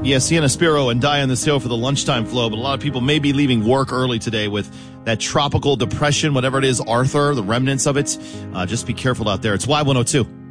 Yeah, Sienna Spiro and Die on the Hill for the lunchtime flow, but a lot of people may be leaving work early today with that tropical depression, whatever it is, Arthur, the remnants of it. Just be careful out there. It's Y102.